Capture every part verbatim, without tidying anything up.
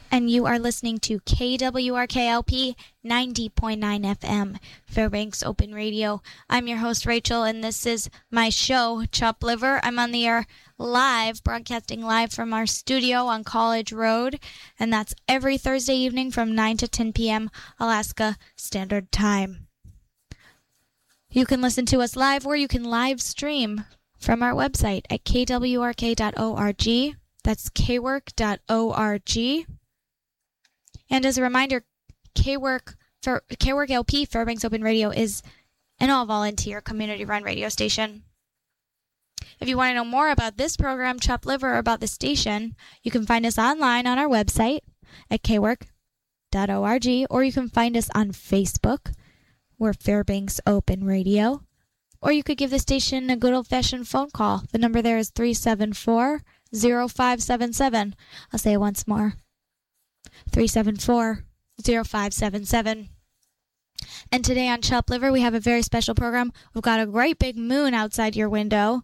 And you are listening to K W R K L P ninety point nine F M, Fairbanks Open Radio. I'm your host, Rachel, and this is my show, Chop Liver. I'm on the air live, broadcasting live from our studio on College Road, and that's every Thursday evening from nine to ten p.m. Alaska Standard Time. You can listen to us live, or you can live stream from our website at k w r k dot org. That's k work dot org. And as a reminder, K-Work, for K-Work L P, Fairbanks Open Radio, is an all-volunteer, community-run radio station. If you want to know more about this program, Chop Liver, or about the station, you can find us online on our website at k work dot org, or you can find us on Facebook. We're Fairbanks Open Radio. Or you could give the station a good old-fashioned phone call. The number there is three seven four, zero five seven seven. I'll say it once more. three seven four, zero five seven seven. And today on Chop Liver, we have a very special program. We've got a great big moon outside your window.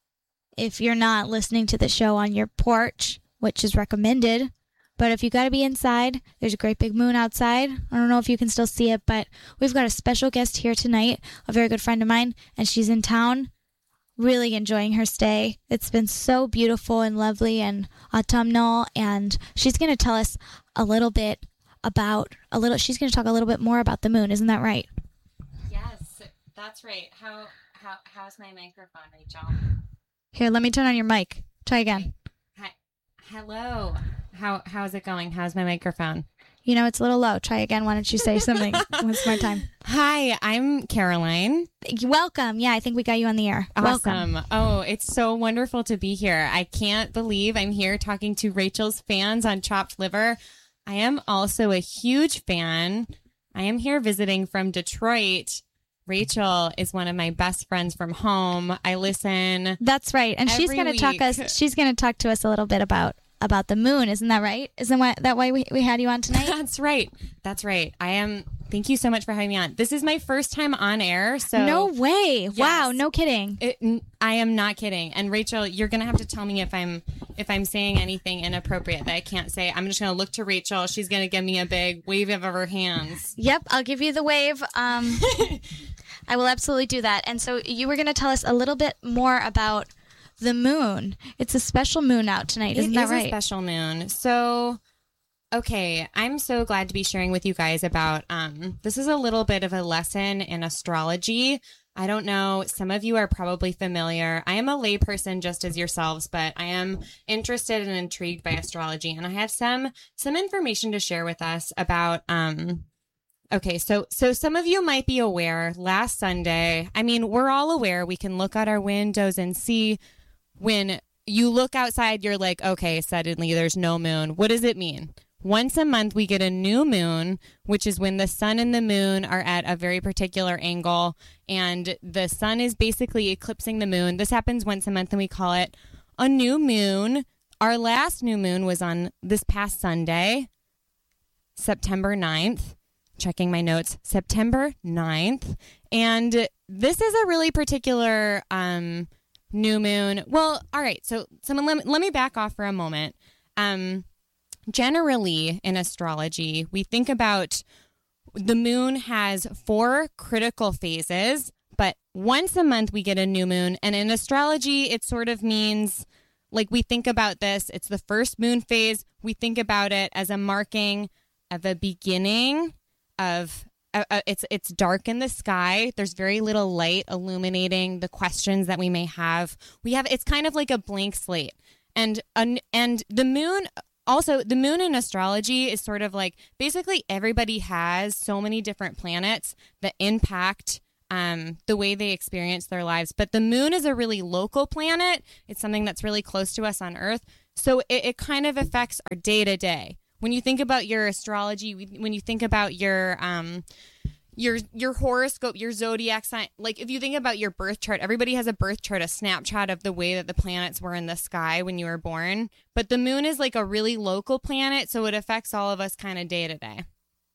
If you're not listening to the show on your porch, which is recommended, but if you got to be inside, there's a great big moon outside. I don't know if you can still see it, but we've got a special guest here tonight, a very good friend of mine, and she's in town, really enjoying her stay. It's been so beautiful and lovely and autumnal, and she's going to tell us a little bit about, a little. she's going to talk a little bit more about the moon. Isn't that right? Yes, that's right. How, how, how's my microphone, Rachel? Here, let me turn on your mic. Try again. Hi. Hello. How how's it going? How's my microphone? You know, it's a little low. Try again. Why don't you say something one more time? Hi, I'm Caroline. Welcome. Yeah, I think we got you on the air. Awesome. Welcome. Oh, it's so wonderful to be here. I can't believe I'm here talking to Rachel's fans on Chopped Liver. I am also a huge fan. I am here visiting from Detroit. Rachel is one of my best friends from home. I listen. That's right. And she's going to talk us she's going to talk to us a little bit about about the moon. Isn't that right? Isn't that why we, we had you on tonight? That's right. That's right. I am. Thank you so much for having me on. This is my first time on air. So no way. Yes, wow. No kidding. It, I am not kidding. And Rachel, you're going to have to tell me if I'm if I'm saying anything inappropriate that I can't say. I'm just going to look to Rachel. She's going to give me a big wave of her hands. Yep. I'll give you the wave. Um, I will absolutely do that. And so you were going to tell us a little bit more about the moon. It's a special moon out tonight, isn't it that is right? It is a special moon. So, okay, I'm so glad to be sharing with you guys about, um, this is a little bit of a lesson in astrology. I don't know, some of you are probably familiar. I am a layperson just as yourselves, but I am interested and intrigued by astrology. And I have some, some information to share with us about, um, Okay, so so some of you might be aware, last Sunday, I mean, we're all aware, we can look out our windows and see when you look outside, you're like, okay, suddenly there's no moon. What does it mean? Once a month, we get a new moon, which is when the sun and the moon are at a very particular angle, and the sun is basically eclipsing the moon. This happens once a month, and we call it a new moon. Our last new moon was on this past Sunday, September ninth. Checking my notes, September ninth. And this is a really particular um, new moon. Well, all right. So, so let, me, let me back off for a moment. Um, generally, in astrology, we think about the moon has four critical phases, but once a month we get a new moon. And in astrology, it sort of means, like, we think about this, it's the first moon phase. We think about it as a marking of a beginning of uh, uh, it's it's dark in the sky. There's very little light illuminating the questions that we may have. We have it's kind of like a blank slate. And uh, and the moon also the moon in astrology is sort of like basically everybody has so many different planets that impact um, the way they experience their lives. But the moon is a really local planet. It's something that's really close to us on Earth. So it, it kind of affects our day to day. When you think about your astrology, when you think about your um, your your horoscope, your zodiac sign, like if you think about your birth chart, everybody has a birth chart, a snapshot of the way that the planets were in the sky when you were born. But the moon is like a really local planet, so it affects all of us kind of day to day.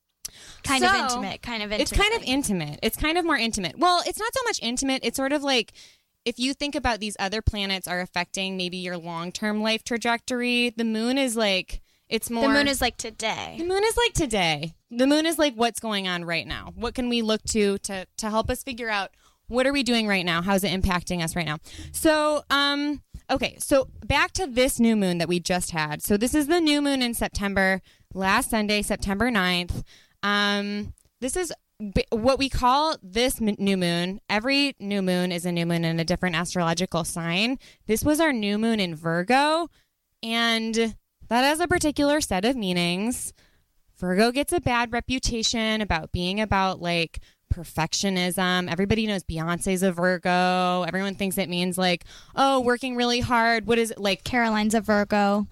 Kind so, of intimate, kind of intimate. It's kind of intimate. It's kind of more intimate. Well, it's not so much intimate. It's sort of like if you think about these other planets are affecting maybe your long-term life trajectory, the moon is like, It's more. The moon is like today. The moon is like today. The moon is like what's going on right now. What can we look to to to help us figure out what are we doing right now? How's it impacting us right now? So, um, okay. So back to this new moon that we just had. So this is the new moon in September, last Sunday, September ninth. Um, this is b- what we call this m- new moon. Every new moon is a new moon in a different astrological sign. This was our new moon in Virgo, and that has a particular set of meanings. Virgo gets a bad reputation about being about like perfectionism. Everybody knows Beyonce's a Virgo. Everyone thinks it means like, oh, working really hard. What is it like? Caroline's a Virgo.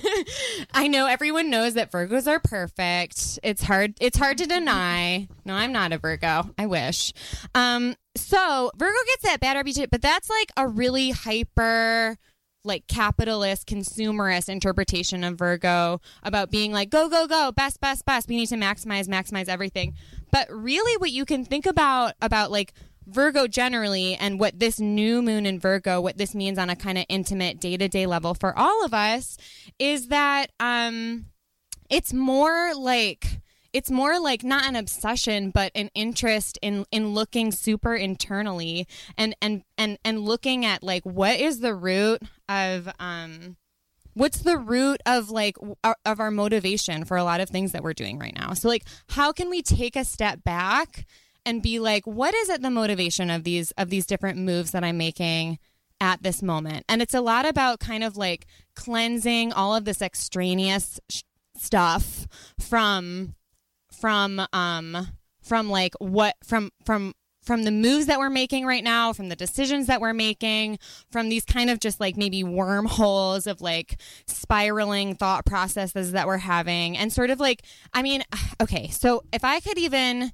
I know everyone knows that Virgos are perfect. It's hard. It's hard to deny. No, I'm not a Virgo. I wish. Um, so Virgo gets that bad reputation, but that's like a really hyper, like capitalist, consumerist interpretation of Virgo about being like, go, go, go, best, best, best. We need to maximize, maximize everything. But really what you can think about, about like Virgo generally and what this new moon in Virgo, what this means on a kind of intimate day-to-day level for all of us is that um, it's more like... It's more like not an obsession, but an interest in, in looking super internally and, and, and, and looking at like, what is the root of, um, what's the root of like, our, of our motivation for a lot of things that we're doing right now? So like, how can we take a step back and be like, what is it the motivation of these, of these different moves that I'm making at this moment? And it's a lot about kind of like cleansing all of this extraneous sh- stuff from from um from like what from from from the moves that we're making right now, from the decisions that we're making, from these kind of just like maybe wormholes of like spiraling thought processes that we're having, and sort of like, I mean, okay, so if I could even,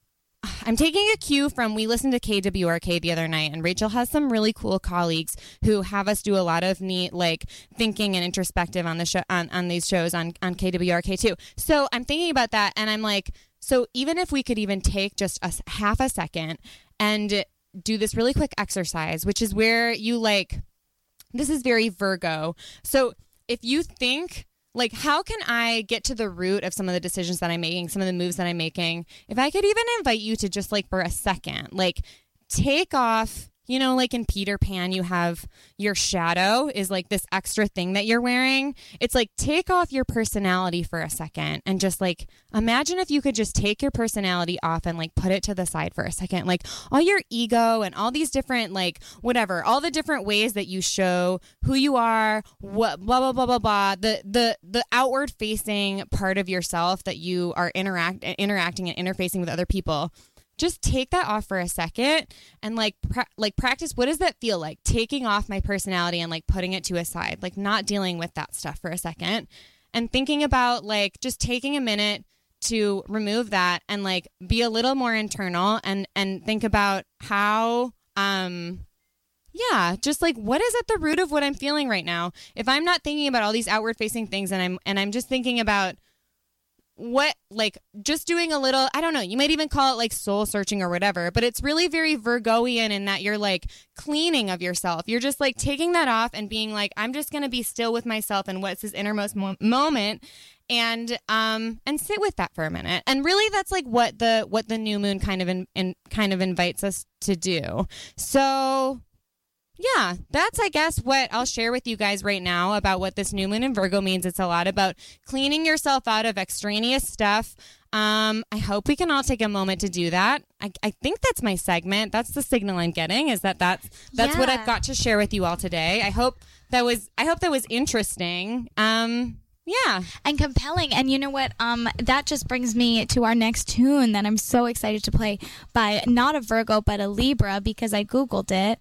I'm taking a cue from, we listened to K W R K the other night, and Rachel has some really cool colleagues who have us do a lot of neat like thinking and introspective on the show, on, on these shows on, on K W R K too. So I'm thinking about that, and I'm like, so even if we could even take just a half a second and do this really quick exercise, which is where you like, this is very Virgo. So if you think, like, how can I get to the root of some of the decisions that I'm making, some of the moves that I'm making? If I could even invite you to just like for a second, like take off, you know, like in Peter Pan, you have your shadow is like this extra thing that you're wearing. It's like, take off your personality for a second and just like, imagine if you could just take your personality off and like put it to the side for a second. Like all your ego and all these different, like whatever, all the different ways that you show who you are, what, blah, blah, blah, blah, blah, the, the, the outward facing part of yourself that you are interact interacting and interfacing with other people. Just take that off for a second and like pra- like practice. What does that feel like? Taking off my personality and like putting it to a side, like not dealing with that stuff for a second, and thinking about like just taking a minute to remove that and like be a little more internal and and think about how um yeah, just like what is at the root of what I'm feeling right now. If I'm not thinking about all these outward facing things and I'm and I'm just thinking about what, like, just doing a little, I don't know, you might even call it like soul searching or whatever, but it's really very Virgoian in that you're like cleaning of yourself. You're just like taking that off and being like, I'm just going to be still with myself and what's this innermost mo- moment and um and sit with that for a minute. And really that's like what the what the new moon kind of in, in kind of invites us to do. So yeah, that's, I guess, what I'll share with you guys right now about what this new moon in Virgo means. It's a lot about cleaning yourself out of extraneous stuff. Um, I hope we can all take a moment to do that. I, I think that's my segment. That's the signal I'm getting, is that that's, that's yeah. what I've got to share with you all today. I hope that was, I hope that was interesting. Um, yeah. And compelling. And you know what? Um, that just brings me to our next tune that I'm so excited to play by not a Virgo, but a Libra, because I Googled it.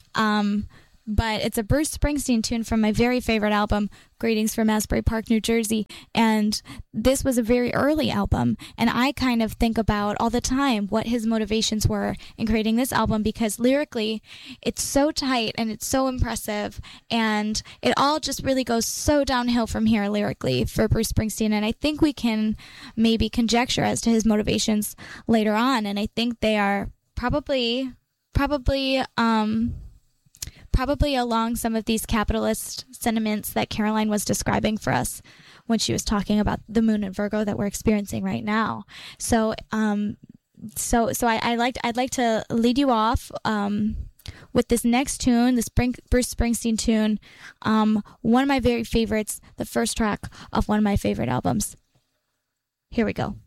Um, but it's a Bruce Springsteen tune from my very favorite album, Greetings from Asbury Park, New Jersey. And this was a very early album. And I kind of think about all the time what his motivations were in creating this album, because lyrically it's so tight and it's so impressive. And it all just really goes so downhill from here lyrically for Bruce Springsteen. And I think we can maybe conjecture as to his motivations later on. And I think they are probably, probably, um, probably along some of these capitalist sentiments that Caroline was describing for us when she was talking about the moon in Virgo that we're experiencing right now. So, um, so, so I, I like, I'd like to lead you off, um, with this next tune, this Spring, Bruce Springsteen tune, um, one of my very favorites, the first track of one of my favorite albums. Here we go.